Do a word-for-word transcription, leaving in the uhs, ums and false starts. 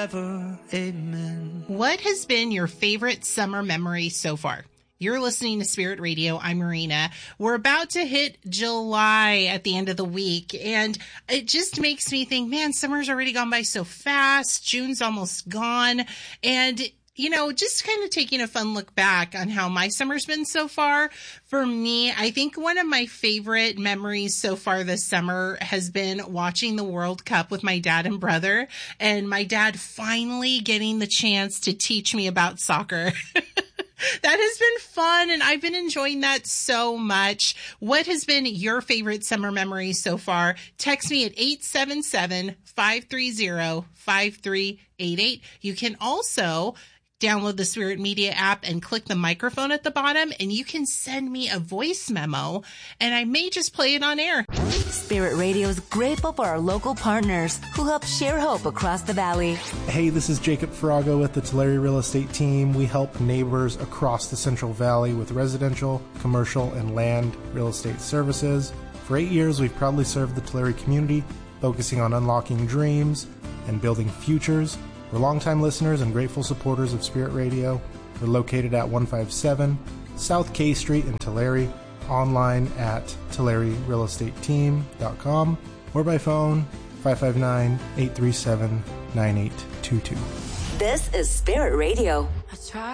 forever. Amen. What has been your favorite summer memory so far? You're listening to Spirit Radio. I'm Marina. We're about to hit July at the end of the week, and it just makes me think, man, summer's already gone by so fast. June's almost gone. And you know, just kind of taking a fun look back on how my summer's been so far. For me, I think one of my favorite memories so far this summer has been watching the World Cup with my dad and brother, and my dad finally getting the chance to teach me about soccer. That has been fun, and I've been enjoying that so much. What has been your favorite summer memory so far? Text me at eight seven seven, five three zero, five three eight eight. You can also download the Spirit Media app and click the microphone at the bottom, and you can send me a voice memo, and I may just play it on air. Spirit Radio is grateful for our local partners who help share hope across the valley. Hey, this is Jacob Farago with the Tulare Real Estate Team. We help neighbors across the Central Valley with residential, commercial, and land real estate services. For eight years, we've proudly served the Tulare community, focusing on unlocking dreams and building futures. We're longtime listeners and grateful supporters of Spirit Radio. We're located at one fifty-seven South K Street in Tulare, online at tulare real estate team dot com, or by phone five five nine, eight three seven, nine eight two two. This is Spirit Radio. I try